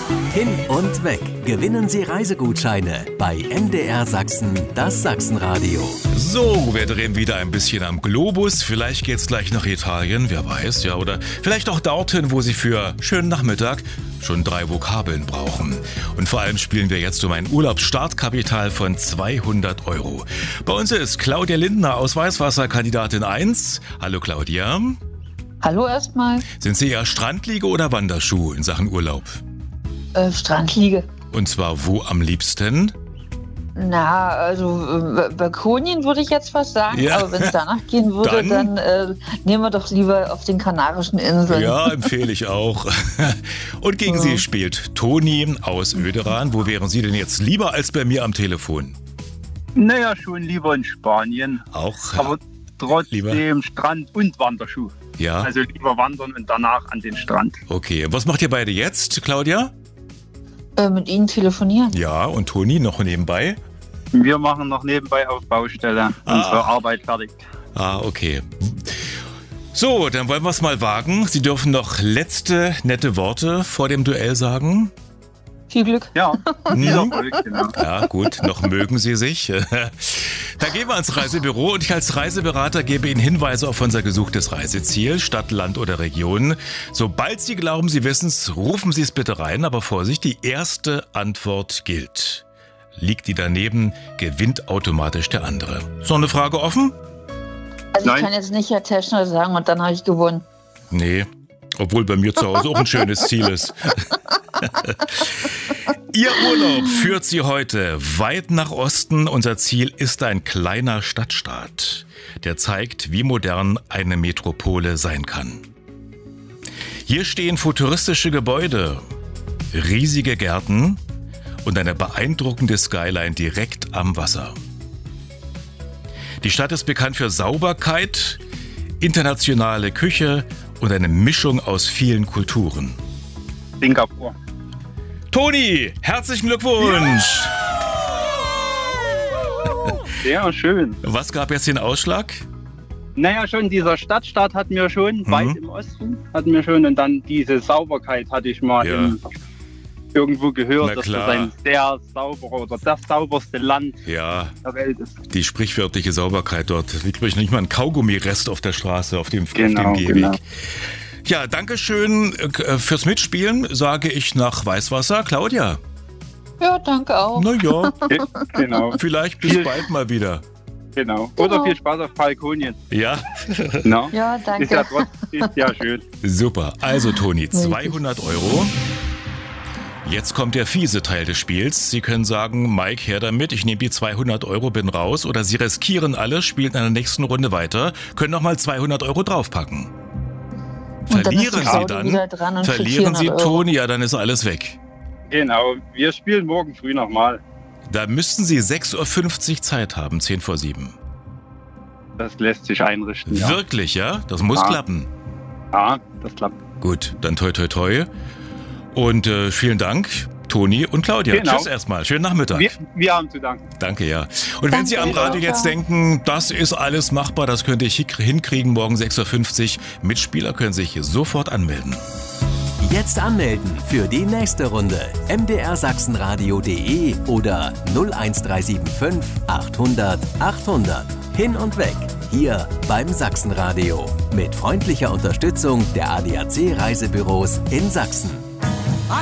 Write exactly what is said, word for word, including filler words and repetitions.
Hin und weg. Gewinnen Sie Reisegutscheine bei M D R Sachsen, das Sachsenradio. So, wir drehen wieder ein bisschen am Globus. Vielleicht geht's gleich nach Italien, wer weiß, ja. Oder vielleicht auch dorthin, wo Sie für schönen Nachmittag schon drei Vokabeln brauchen. Und vor allem spielen wir jetzt um ein Urlaubsstartkapital von zweihundert Euro. Bei uns ist Claudia Lindner aus Weißwasser, Kandidatin eins. Hallo Claudia. Hallo erstmal. Sind Sie eher Strandliege oder Wanderschuh in Sachen Urlaub? Äh, Strandliege. Und zwar wo am liebsten? Na, also äh, Balkonien würde ich jetzt fast sagen, Ja. aber wenn es danach gehen würde, Dann- dann, äh, nehmen wir doch lieber auf den Kanarischen Inseln. Ja, empfehle ich auch. Und gegen Ja. Sie spielt Toni aus Öderan. Wo wären Sie denn jetzt lieber als bei mir am Telefon? Naja, schon lieber in Spanien. Auch, Aber trotzdem Lieber? Strand und Wanderschuh. ja, Also lieber wandern und danach an den Strand. okay. Was macht ihr beide jetzt, Claudia? Äh, mit Ihnen telefonieren. Ja, und Toni noch nebenbei? Wir machen noch nebenbei auf Baustelle Ah. unsere Arbeit fertig. Ah, okay. So, dann wollen wir es mal wagen. Sie dürfen noch letzte nette Worte vor dem Duell sagen. Viel Glück. Ja, Mhm. dieser Erfolg, genau. Ja, gut, noch mögen Sie sich. Da gehen wir ans Reisebüro und ich als Reiseberater gebe Ihnen Hinweise auf unser gesuchtes Reiseziel, Stadt, Land oder Region. Sobald Sie glauben, Sie wissen es, rufen Sie es bitte rein, aber Vorsicht, die erste Antwort gilt. Liegt die daneben, gewinnt automatisch der andere. So eine Frage offen? Also Nein. ich kann jetzt nicht Herr Teschner sagen und dann habe ich gewonnen. Nee, obwohl bei mir zu Hause auch ein schönes Ziel ist. Ihr Urlaub führt Sie heute weit nach Osten. Unser Ziel ist ein kleiner Stadtstaat, der zeigt, wie modern eine Metropole sein kann. Hier stehen futuristische Gebäude, riesige Gärten und eine beeindruckende Skyline direkt am Wasser. Die Stadt ist bekannt für Sauberkeit, internationale Küche und eine Mischung aus vielen Kulturen. Singapur. Toni, herzlichen Glückwunsch! Sehr schön. Was gab jetzt den Ausschlag? Naja, schon dieser Stadtstaat hatten wir schon, Mhm. weit im Osten hatten wir schon. Und dann diese Sauberkeit hatte ich mal Ja. im, irgendwo Na gehört, dass klar. das ein sehr sauberer oder das sauberste Land Ja, der Welt ist. die sprichwörtliche Sauberkeit dort. Liegt glaube ich nicht mal ein Kaugummirest auf der Straße, auf dem, Genau, auf dem Gehweg. genau. Ja, danke schön äh, fürs Mitspielen, sage ich nach Weißwasser. Claudia, Ja, danke auch. na ja, Ge- Genau, vielleicht bis Viel- bald mal wieder. genau. Oder Genau. viel Spaß auf Balkonien. Ja, No? Ja, Ist ja danke. trotzdem ist ja schön. super. Also Toni, zweihundert Euro. Jetzt kommt der fiese Teil des Spiels. Sie können sagen, Mike, her damit, ich nehme die zweihundert Euro, bin raus. Oder Sie riskieren alles, spielen in der nächsten Runde weiter, können nochmal zweihundert Euro draufpacken. Und dann ist die Verlieren Sie Claudia dann, wieder dran und kriegt verlieren Sie vierhundert Euro. Toni, ja, dann ist alles weg. Genau, wir spielen morgen früh nochmal. Da müssten Sie sechs Uhr fünfzig Zeit haben, zehn vor sieben. Das lässt sich einrichten. Ja, Wirklich, ja? Das muss Ja. klappen. ja das klappt. Gut, dann toi toi toi. Und äh, vielen Dank, Toni und Claudia. Genau. Tschüss erstmal, schönen Nachmittag. Wir, wir haben zu danken. Danke, ja. Und wenn Danke, Sie am Radio ciao. jetzt denken, das ist alles machbar, das könnte ich hinkr- hinkriegen, morgen sechs Uhr fünfzig, Mitspieler können sich sofort anmelden. Jetzt anmelden für die nächste Runde. m d r sachsenradio punkt d e oder null eins drei sieben fünf achthundert achthundert. Hin und weg. Hier beim Sachsenradio. Mit freundlicher Unterstützung der A D A C Reisebüros in Sachsen.